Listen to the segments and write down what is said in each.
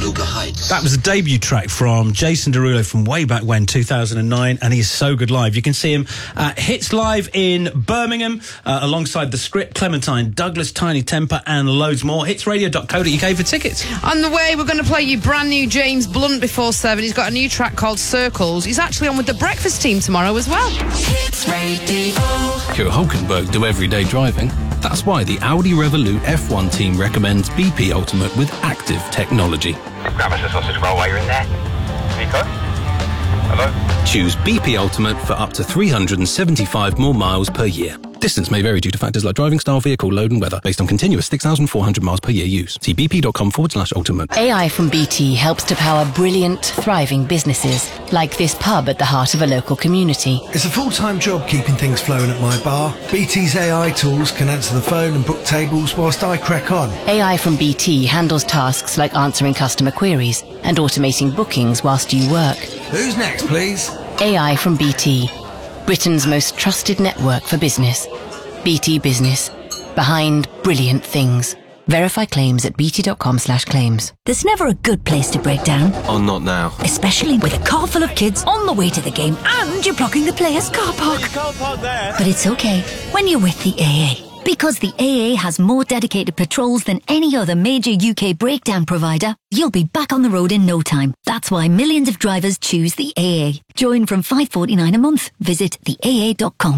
Beluga Heights. That was a debut track from Jason Derulo from way back when, 2009, and he's so good live. You can see him at Hits Live in Birmingham, alongside The Script, Clementine, Douglas, Tiny Temper, and loads more. Hitsradio.co.uk for tickets. On the way, we're going to play you brand new James Blunt before 7. He's got a new track called Circles. He's actually on with the Breakfast Team tomorrow as well. Hits Radio. Jo Hulkenberg do everyday driving. That's why the Audi Revolut F1 team recommends BP Ultimate with active technology. Grab us a sausage roll while you're in there. Nico? Hello? Choose BP Ultimate for up to 375 more miles per year. Distance may vary due to factors like driving style, vehicle, load and weather, based on continuous 6,400 miles per year use. See bp.com/ultimate. AI from BT helps to power brilliant, thriving businesses, like this pub at the heart of a local community. It's a full-time job keeping things flowing at my bar. BT's AI tools can answer the phone and book tables whilst I crack on. AI from BT handles tasks like answering customer queries and automating bookings whilst you work. Who's next, please? AI from BT, Britain's most trusted network for business. BT Business. Behind brilliant things. Verify claims at bt.com/claims. There's never a good place to break down. Oh, not now. Especially with a car full of kids on the way to the game and you're blocking the players' car park. You can't park there. But it's okay when you're with the AA. Because the AA has more dedicated patrols than any other major UK breakdown provider, you'll be back on the road in no time. That's why millions of drivers choose the AA. Join from $5.49 a month. Visit theaa.com.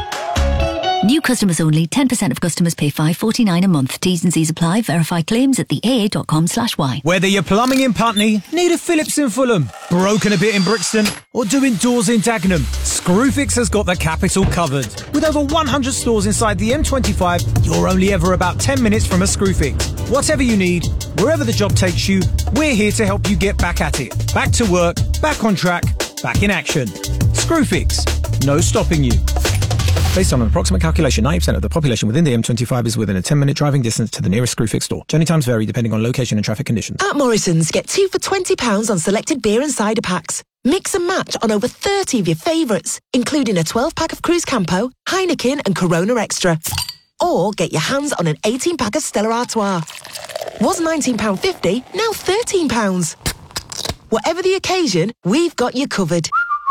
New customers only. 10% of customers pay $5.49 a month. T's and C's apply. Verify claims at theaa.com/y. Whether you're plumbing in Putney, need a Phillips in Fulham, broken a bit in Brixton, or doing doors in Dagenham, Screwfix has got the capital covered. With over 100 stores inside the M25, you're only ever about 10 minutes from a Screwfix. Whatever you need, wherever the job takes you, we're here to help you get back at it. Back to work, back on track, back in action. Screwfix. No stopping you. Based on an approximate calculation, 90% of the population within the M25 is within a 10-minute driving distance to the nearest Screwfix store. Journey times vary depending on location and traffic conditions. At Morrison's, get 2 for £20 on selected beer and cider packs. Mix and match on over 30 of your favourites, including a 12-pack of Cruz Campo, Heineken and Corona Extra. Or get your hands on an 18-pack of Stella Artois. Was £19.50, now £13. Whatever the occasion, we've got you covered.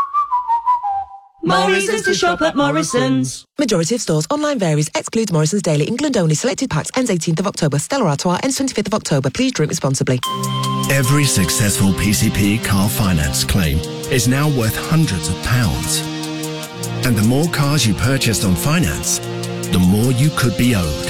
Morrison's to shop at Morrison's. Majority of stores. Online varies. Excludes Morrison's Daily. England only. Selected packs. Ends 18th of October. Stella Artois ends 25th of October. Please drink responsibly. Every successful PCP car finance claim is now worth hundreds of pounds. And the more cars you purchased on finance, the more you could be owed.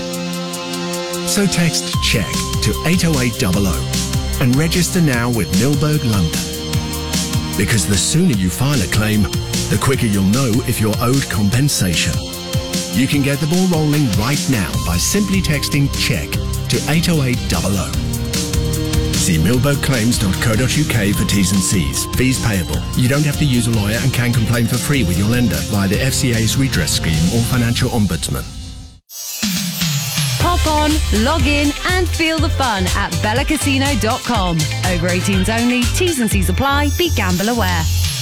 So text CHECK to 80800 and register now with Milberg London. Because the sooner you file a claim, the quicker you'll know if you're owed compensation. You can get the ball rolling right now by simply texting CHECK to 80800. See milbergclaims.co.uk for T's and C's. Fees payable. You don't have to use a lawyer and can complain for free with your lender via the FCA's redress scheme or financial ombudsman. Pop on, log in and feel the fun at bellacasino.com. Over 18s only, T's and C's apply, be gamble aware.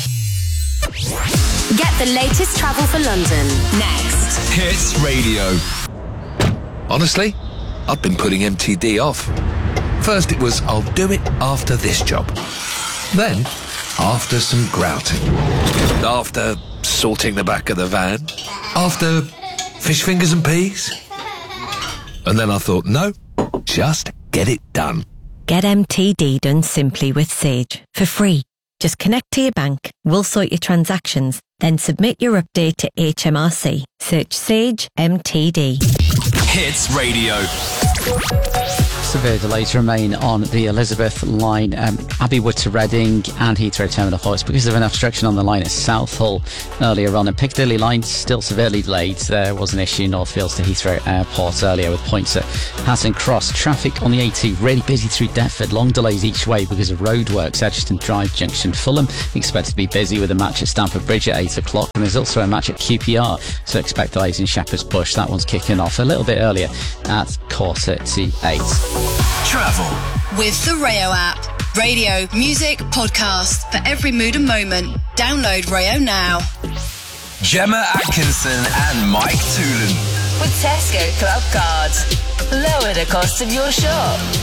Get the latest travel for London next. Hits Radio. Honestly, I've been putting MTD off. First it was, I'll do it after this job. Then, after some grouting. After sorting the back of the van. After fish fingers and peas. And then I thought, no, just get it done. Get MTD done simply with Sage for free. Just connect to your bank, we'll sort your transactions, then submit your update to HMRC. Search Sage MTD. Hits Radio. Severe delays remain on the Elizabeth line, Abbeywood to Reading and Heathrow Terminal Horse because of an obstruction on the line at Southall earlier on. And Piccadilly line still severely delayed. There was an issue Northfields to Heathrow Airport earlier with points at Hatton Cross. Traffic on the A2 really busy through Deptford. Long delays each way because of roadworks. Edgerton Drive, Junction, Fulham expected to be busy with a match at Stamford Bridge at 8 o'clock. And there's also a match at QPR, so expect delays in Shepherd's Bush. That one's kicking off a little bit earlier at 7:45. Travel with the Rayo app. Radio, music, podcast for every mood and moment. Download Rayo now. Gemma Atkinson and Mike Toolan. With Tesco Club Cards. Lower the cost of your shop.